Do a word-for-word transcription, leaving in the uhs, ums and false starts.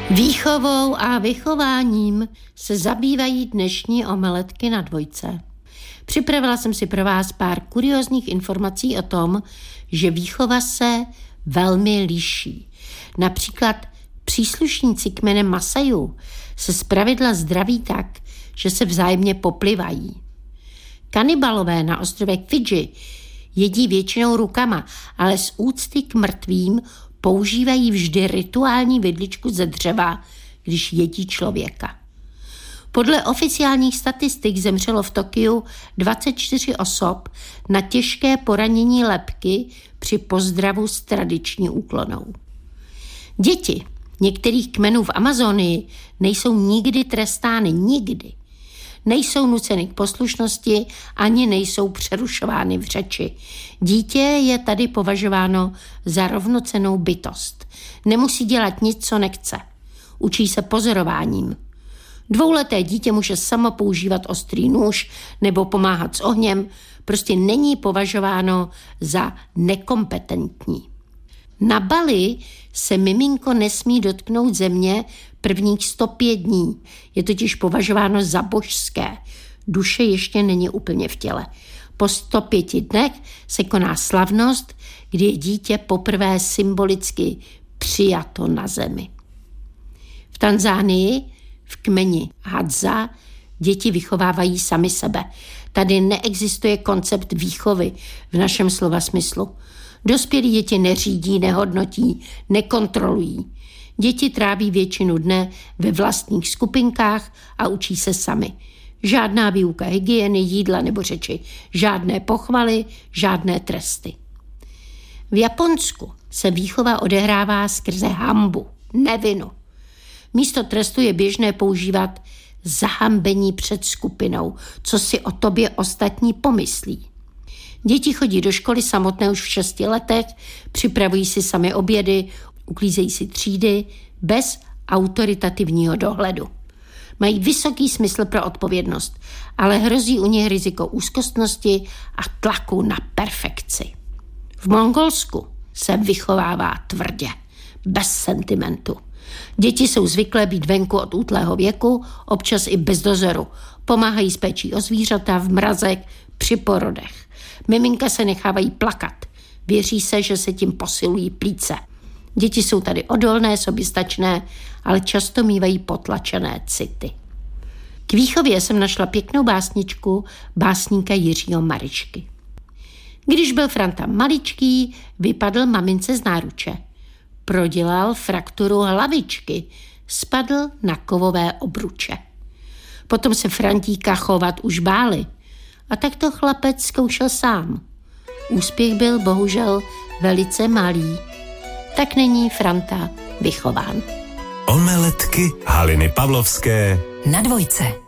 Výchovou a vychováním se zabývají dnešní omeletky na dvojce. Připravila jsem si pro vás pár kuriózních informací o tom, že výchova se velmi liší. Například příslušníci kmene Masajů se zpravidla zdraví tak, že se vzájemně poplivají. Kanibalové na ostrově Fidži jedí většinou rukama, ale z úcty k mrtvým používají vždy rituální vidličku ze dřeva, když jedí člověka. Podle oficiálních statistik zemřelo v Tokiu dvacet čtyři osob na těžké poranění lebky při pozdravu s tradiční úklonou. Děti některých kmenů v Amazonii nejsou nikdy trestány, nikdy. Nejsou nuceny k poslušnosti, ani nejsou přerušovány v řeči. Dítě je tady považováno za rovnocennou bytost. Nemusí dělat nic, co nechce. Učí se pozorováním. Dvouleté dítě může samo používat ostrý nůž nebo pomáhat s ohněm, prostě není považováno za nekompetentní. Na Bali se miminko nesmí dotknout země prvních sto pět dní. Je totiž považováno za božské. Duše ještě není úplně v těle. Po sto pěti dnech se koná slavnost, kdy je dítě poprvé symbolicky přijato na zemi. V Tanzánii, v kmeni Hadza, děti vychovávají sami sebe. Tady neexistuje koncept výchovy v našem slova smyslu. Dospělí děti neřídí, nehodnotí, nekontrolují. Děti tráví většinu dne ve vlastních skupinkách a učí se sami. Žádná výuka hygieny, jídla nebo řeči, žádné pochvaly, žádné tresty. V Japonsku se výchova odehrává skrze hanbu, nevinu. Místo trestu je běžné používat zahambení před skupinou, co si o tobě ostatní pomyslí. Děti chodí do školy samotné už v šesti letech, připravují si sami obědy, uklízejí si třídy bez autoritativního dohledu. Mají vysoký smysl pro odpovědnost, ale hrozí u nich riziko úzkostnosti a tlaku na perfekci. V Mongolsku se vychovává tvrdě, bez sentimentu. Děti jsou zvyklé být venku od útlého věku, občas i bez dozoru. Pomáhají s péčí o zvířata v mrazech při porodech. Miminka se nechávají plakat. Věří se, že se tím posilují plíce. Děti jsou tady odolné, soběstačné, ale často mívají potlačené city. K výchově jsem našla pěknou básničku básníka Jiřího Marišky. Když byl Franta maličký, vypadl mamince z náruče. Prodělal frakturu hlavičky, spadl na kovové obruče. Potom se Frantíka chovat už báli. A tak to chlapec zkoušel sám. Úspěch byl bohužel velice malý. Tak není Franta vychován. Omeletky Haliny Pavlovské na dvojce.